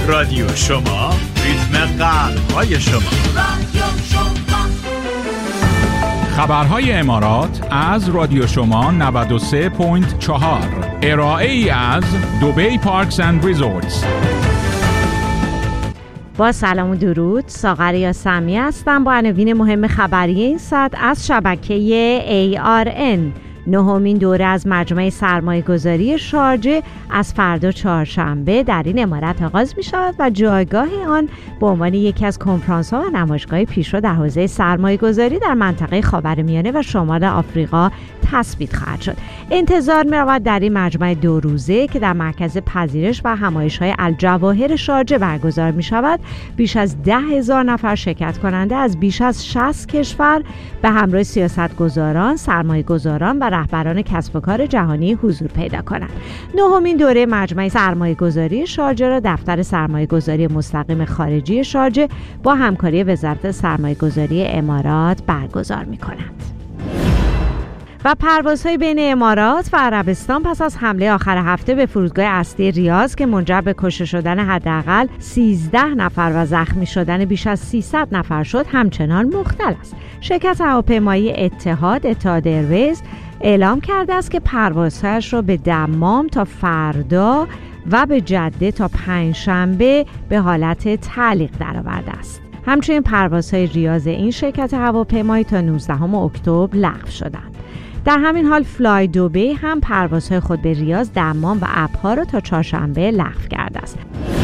رادیو شما، ریتم قلب‌های شما. رادیو شما. خبرهای امارات از رادیو شما 93.4. ارائه ای از دبی پارکس اند ریزورتس. با سلام و درود، ساغر یاسمی هستم با عناوین مهم خبری این ساعت از شبکه ARN. نهمین دوره از مجمع سرمایه‌گذاری شارجه از فردا چهارشنبه در این امارت آغاز می شود و جایگاه آن به عنوان یکی از کنفرانس‌ها و نمایشگاه پیشرو در حوزه سرمایه‌گذاری در منطقه خاورمیانه و شمال آفریقا تثبیت خواهد شد. انتظار می رود در این مجمع 2 روزه که در مرکز پذیرش و همایش‌های الجواهر شارجه برگزار می شود، بیش از 10,000 نفر شرکت کننده از بیش از 60 کشور به همراه سیاستگزاران، سرمایه‌گذاران و رهبران کسب و کار جهانی حضور پیدا کنند. نهمین دوره مجمع سرمایه‌گذاری شارجه را دفتر سرمایه‌گذاری مستقیم خارجی شارجه با همکاری وزارت سرمایه‌گذاری امارات برگزار می‌کند. و پروازهای بین امارات و عربستان پس از حمله آخر هفته به فرودگاه اصلی ریاض که منجر به کشته شدن حداقل 13 نفر و زخمی شدن بیش از 300 نفر شد همچنان مختل است. شرکت هواپیمایی اتحاد ایرویز اعلام کرده است که پروازهایش را به دمام تا فردا و به جده تا پنجشنبه به حالت تعلیق درآورده است. همچنین پروازهای ریاض این شرکت هواپیمایی تا 19 اکتبر لغو شدند. در همین حال فلای دبی هم پروازهای خود به ریاض، دمام و ابها را تا چهارشنبه لغو کرده است.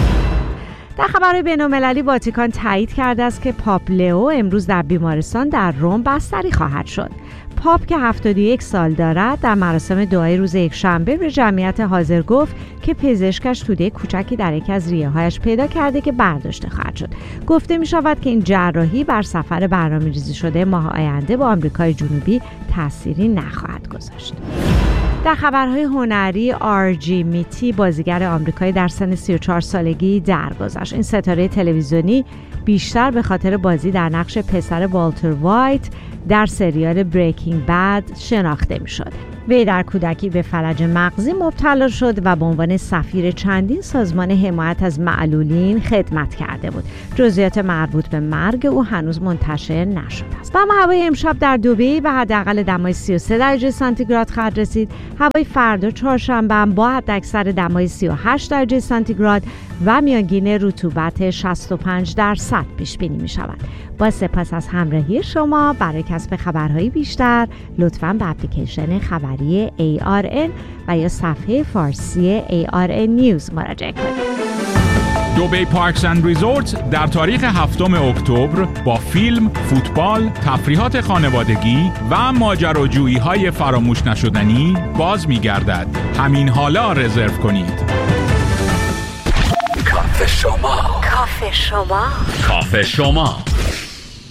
در خبرهای بین‌المللی واتیکان تایید کرده است که پاپ لئو امروز در بیمارستان در روم بستری خواهد شد. پاپ که 71 سال دارد در مراسم دعای روز یکشنبه به جمعیت حاضر گفت که پزشکش توده کوچکی در یکی از ریه‌هایش پیدا کرده که برداشته خواهد شد. گفته می شود که این جراحی بر سفر برنامه‌ریزی شده ماه آینده با آمریکای جنوبی تأثیری نخواهد گذاشت. در خبرهای هنری آرجی میتی بازیگر آمریکایی در سن 34 سالگی درگذشت. این ستاره تلویزیونی بیشتر به خاطر بازی در نقش پسر والتر وایت در سریال بریکینگ بد شناخته می‌شد. وی در کودکی به فلج مغزی مبتلا شد و به عنوان سفیر چندین سازمان حمایت از معلولین خدمت کرده بود. جزئیات مربوط به مرگ او هنوز منتشر نشده است. و هوای امشب در دبی به حداقل دمای 33 درجه سانتیگراد خواهد رسید. هوای فردا چهارشنبه با حداکثر دمای 38 درجه سانتیگراد و میانگین رطوبت 65% پیش بینی می شود. با سپاس از همراهی شما. برای کسب خبرهای بیشتر لطفاً به اپلیکیشن خبری ARN و یا صفحه فارسی ARN نیوز مراجعه کنید. دبی پارکس اند ریزورت در تاریخ 7 اکتبر با فیلم، فوتبال، تفریحات خانوادگی و ماجراجویی‌های فراموش نشدنی باز می‌گردد. همین حالا رزرو کنید. کافه شما. کافه شما. کافه شما.